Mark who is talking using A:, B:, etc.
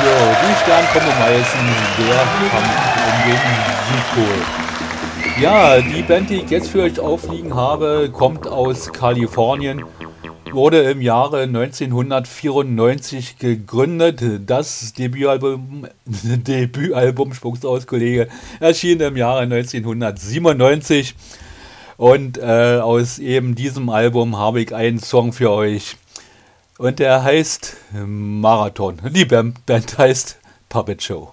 A: Jo, die Sternkombo Meißen, der Kampf um den Südpol. Ja, die Band, die ich jetzt für euch aufliegen habe, kommt aus Kalifornien, wurde im Jahre 1994 gegründet. Das Debütalbum, spuck's aus, Kollege, erschien im Jahre 1997. Und aus eben diesem Album habe ich einen Song für euch. Und der heißt Marathon. Die Band heißt Puppet Show.